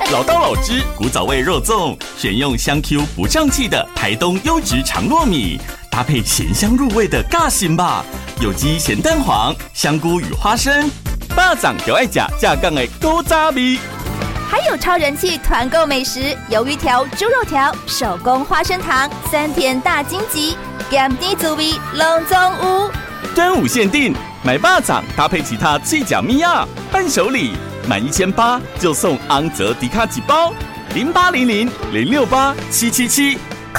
老道老汁古早味肉粽，选用香 Q 不胀气的台东优质长糯米，搭配咸香入味的尬心吧，有机咸蛋黄、香菇与花生，巴掌就爱吃架杠的古早味。 还有超人气团购美食，鱿鱼条、猪肉条、手工花生糖、3甜大荆棘，咸甜滋味拢总有。 端午限定，买巴掌搭配其他脆角米亚伴手礼，满1800就送昂泽迪卡几包，0800-068-777。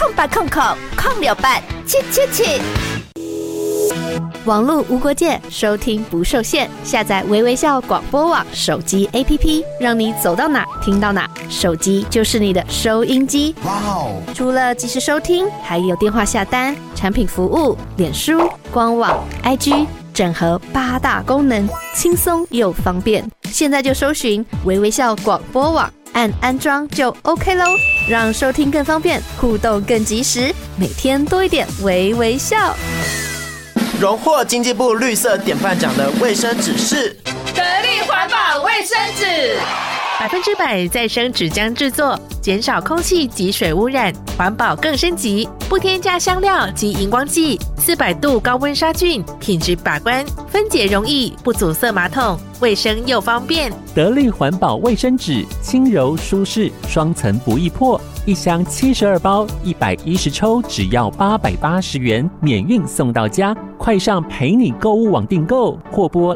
0800-068-777。 网络无国界，收听不受限。下载微微笑广播网手机 APP， 让你走到哪听到哪。手机就是你的收音机。哇哦！除了即时收听，还有电话下单、产品服务、脸书、官网、IG， 整合8大功能，轻松又方便。现在就搜寻微微笑广播网，按安装就 OK 咯，让收听更方便，互动更及时，每天多一点微微笑。 荣获经济部绿色典范奖的卫生纸是得力环保卫生纸 ，100%再生纸浆制作，减少空气及水污染，环保更升级，不添加香料及荧光剂，400度高温杀菌，品质把关，分解容易，不阻塞马桶，卫生又方便。 得力环保卫生纸，轻柔舒适，双层不易破，一箱72包，110抽，只要880元，免运送到家。快上陪你购物网订购，或拨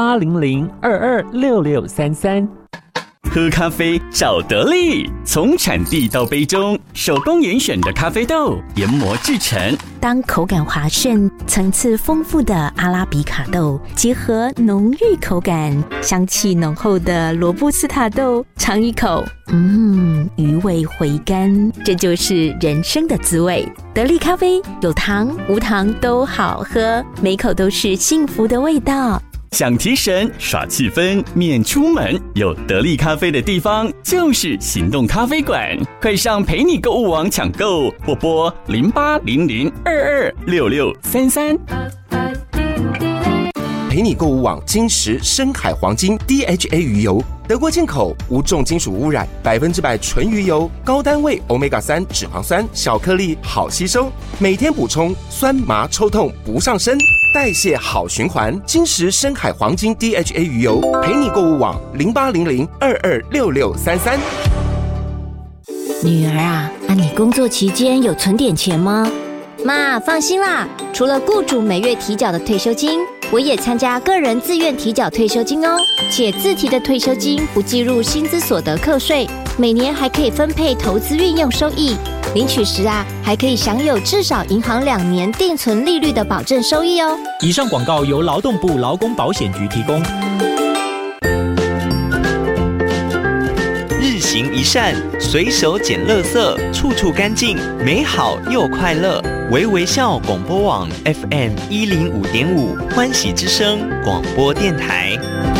0800-226633。 喝咖啡找得力，从产地到杯中，手工严选的咖啡豆研磨制成。 当口感滑顺、层次丰富的阿拉比卡豆结合浓郁口感、香气浓厚的罗布斯塔豆，尝一口，余味回甘，这就是人生的滋味。得力咖啡有糖无糖都好喝，每口都是幸福的味道。 想提神耍气氛免出门，有得力咖啡的地方就是行动咖啡馆。快上陪你购物网抢购，或拨0800-226633。 陪你购物网金石深海黄金 DHA 鱼油，德国进口，无重金属污染，100%纯鱼油，高单位 Omega-3 脂肪酸，小颗粒好吸收，每天补充，酸麻抽痛不上身，代谢好循环。金石深海黄金 DHA 鱼油，陪你购物网0800-226633。 女儿啊，你工作期间有存点钱吗？ 妈，放心啦，除了雇主每月提缴的退休金，我也参加个人自愿提缴退休金哦，且自提的退休金不计入薪资所得课税，每年还可以分配投资运用收益，领取时还可以享有至少银行2年定存利率的保证收益哦。 以上广告由劳动部劳工保险局提供。 日行一善，随手捡垃圾，处处干净，美好又快乐。微微笑广播网 FM105.5欢喜之声广播电台。